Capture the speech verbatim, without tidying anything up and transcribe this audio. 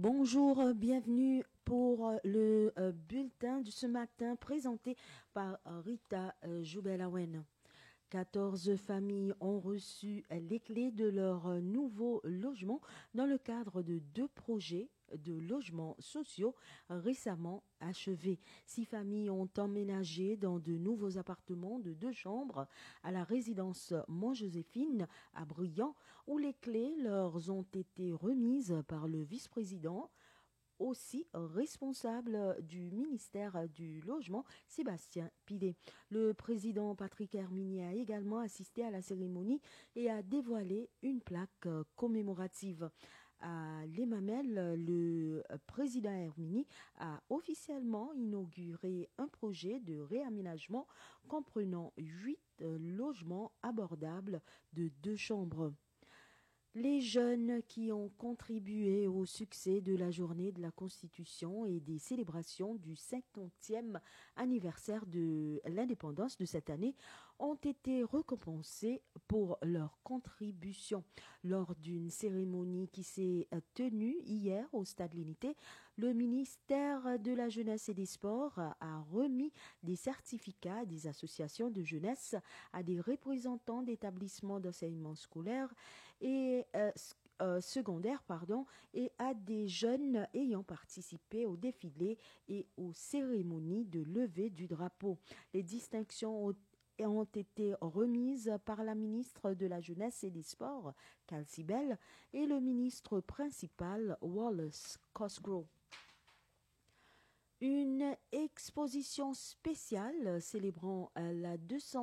Bonjour, euh, bienvenue pour euh, le euh, bulletin de ce matin présenté par euh, Rita euh, Joubelawen. quatorze familles ont reçu euh, les clés de leur euh, nouveau logement dans le cadre de deux projets de logements sociaux récemment achevés. Six familles ont emménagé dans de nouveaux appartements de deux chambres à la résidence Mont-Joséphine à Briand, où les clés leur ont été remises par le vice-président, aussi responsable du ministère du Logement, Sébastien Pidet. Le président Patrick Hermini a également assisté à la cérémonie et a dévoilé une plaque commémorative. À l'Emamel, le président Hermini a officiellement inauguré un projet de réaménagement comprenant huit logements abordables de deux chambres. Les jeunes qui ont contribué au succès de la journée de la Constitution et des célébrations du cinquantième anniversaire de l'indépendance de cette année ont été récompensés pour leur contribution. Lors d'une cérémonie qui s'est tenue hier au Stade L'Unité, le ministère de la Jeunesse et des Sports a remis des certificats à des associations de jeunesse, à des représentants d'établissements d'enseignement scolaire et Euh, euh, secondaire pardon, et à des jeunes ayant participé au défilé et aux cérémonies de levée du drapeau. Les distinctions ont, ont été remises par la ministre de la Jeunesse et des Sports, Calcibel, et le ministre principal, Wallace Cosgrove. Une exposition spéciale célébrant la deux cents